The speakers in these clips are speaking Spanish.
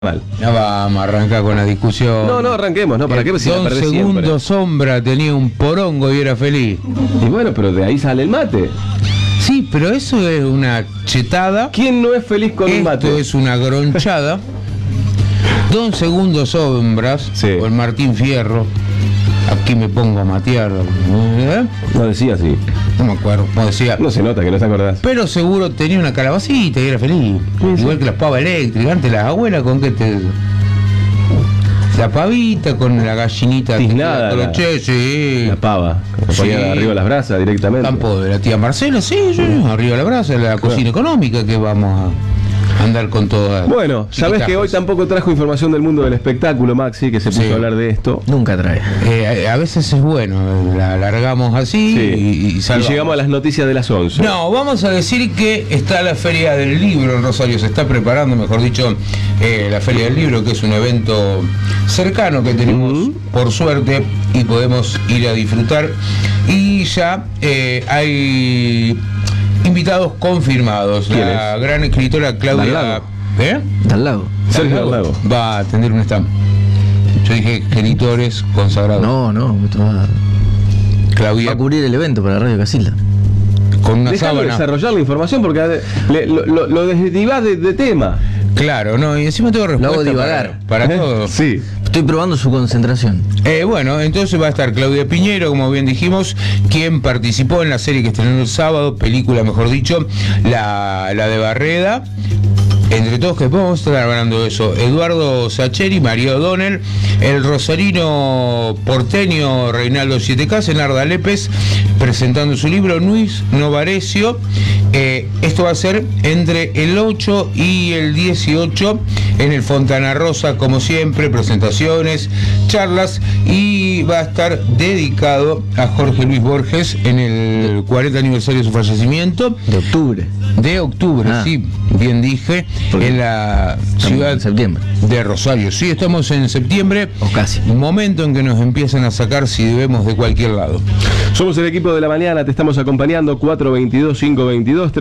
Mal. Ya vamos a arrancar con la discusión. No arranquemos, ¿no? ¿Para qué? Si la Don perdés Segundo siempre. Sombra tenía un porongo y era feliz. Y bueno, pero de ahí sale el mate. Sí, pero eso es una chetada. ¿Quién no es feliz con un mate? Esto es una gronchada. Don Segundo Sombras, Sí. o el Martín Fierro. Aquí me pongo a matear. No decía así. No me acuerdo cómo decía. No se nota que no te acordás. Pero seguro tenía una calabacita y era feliz. Sí. Igual que las pavas eléctricas. Antes las abuelas, ¿con qué te...? La pavita con la gallinita. Tiznada, que la- coloché, sí. La pava. Que Sí. ponía arriba las brasas directamente. Campo de la tía Marcela, sí, arriba la brasa, la cocina económica que vamos a andar con todas. Bueno, sabés que hoy tampoco trajo información del mundo del espectáculo, Maxi, que se puso Sí. a hablar de esto. Nunca trae. A veces es bueno, la largamos así Sí. y salvamos. llegamos a las noticias de las 11. No, vamos a decir que está la Feria del Libro en Rosario, se está preparando, mejor dicho, la Feria del Libro, que es un evento cercano que tenemos por suerte y podemos ir a disfrutar. Y ya hay invitados confirmados. ¿Quién La gran escritora Claudia... Lago. ¿Eh? Del lago. Sergio Lago. Va a tener un stand. Yo dije escritores consagrados. No, esto va Claudia a cubrir el evento para Radio Casilda. con una Déjalo sábana. desarrollar la información porque lo desdivás de tema. Claro, no, y encima tengo respuesta hago divagar. para todo. Sí. Estoy probando su concentración. Bueno, entonces va a estar Claudia Piñero, como bien dijimos, quien participó en la serie que estrenó el sábado, película mejor dicho, la de Barreda. Entre todos que podemos estar hablando de eso. Eduardo Sacheri, María O'Donnell, el rosarino porteño Reinaldo Sietecas, Narda Lépez, presentando su libro Luis Novarecio. Esto va a ser entre el 8 y el 18 en el Fontana Rosa, como siempre, presentaciones, charlas, y va a estar dedicado a Jorge Luis Borges en el 40 aniversario de su fallecimiento. De octubre. De octubre, Ah. sí, bien dije, Porque en la estamos ciudad en septiembre. de Rosario. Sí, estamos en septiembre, O casi. momento en que nos empiezan a sacar si debemos de cualquier lado. Somos el equipo de la mañana, te estamos acompañando 422-522,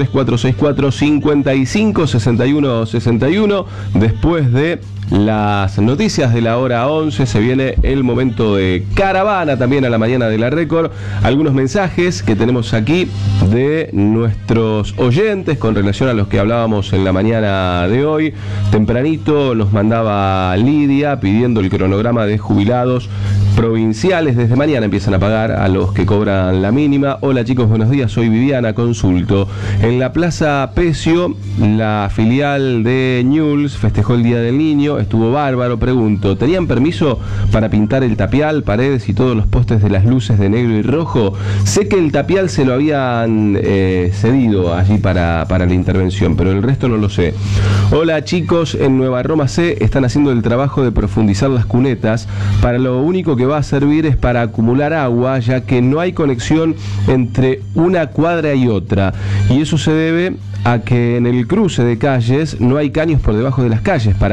3464-556161. Después de las noticias de la hora 11 se viene el momento de caravana también a la mañana de la Récord. Algunos mensajes que tenemos aquí de nuestros oyentes con relación a los que hablábamos en la mañana de hoy. Tempranito nos mandaba Lidia pidiendo el cronograma de jubilados provinciales. Desde mañana empiezan a pagar a los que cobran la mínima. Hola chicos, buenos días, soy Viviana, consulto. En la Plaza Pecio, la filial de Newell's festejó el Día del Niño, estuvo bárbaro. Pregunto, ¿tenían permiso para pintar el tapial, paredes y todos los postes de las luces de negro y rojo? Sé que el tapial se lo habían cedido allí para la intervención, pero el resto no lo sé. Hola chicos, en Nueva Roma C están haciendo el trabajo de profundizar las cunetas. Para lo único que va a servir es para acumular agua, ya que no hay conexión entre una cuadra y otra, y eso se debe a que en el cruce de calles no hay caños por debajo de las calles para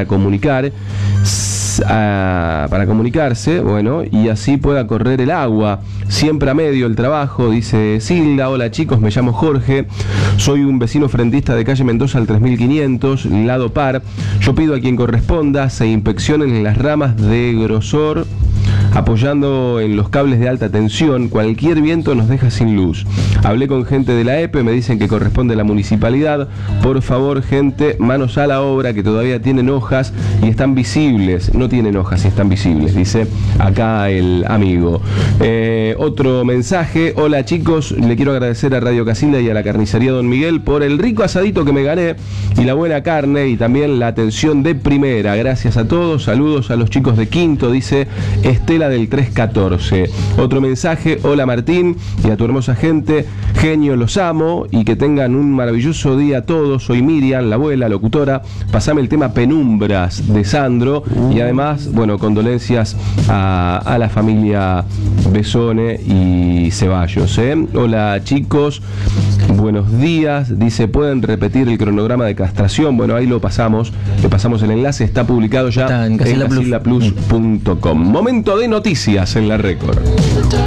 comunicarse, bueno, y así pueda correr el agua. Siempre a medio el trabajo, dice Silda. Hola chicos, me llamo Jorge, soy un vecino frentista de calle Mendoza al 3500, lado par. Yo pido a quien corresponda se inspeccionen las ramas de grosor, apoyando en los cables de alta tensión. Cualquier viento nos deja sin luz. Hablé con gente de la EPE, me dicen que corresponde a la municipalidad. Por favor, gente, manos a la obra, que todavía tienen hojas y están visibles. No tienen hojas y están visibles, dice acá el amigo. Otro mensaje. Hola chicos, le quiero agradecer a Radio Casilda y a la carnicería Don Miguel por el rico asadito que me gané y la buena carne y también la atención de primera. Gracias a todos. Saludos a los chicos de quinto, dice Estela del 314. Otro mensaje. Hola Martín y a tu hermosa gente, genio, los amo y que tengan un maravilloso día todos. Soy Miriam, la abuela, locutora. Pasame el tema Penumbras de Sandro y además, bueno, condolencias a la familia Besone y Ceballos. Hola chicos, buenos días. Dice, ¿pueden repetir el cronograma de castración? Bueno, ahí lo pasamos, le pasamos el enlace, está publicado ya Está en Casilla Plus. casillaplus.com. Momento de noticias en la Récord.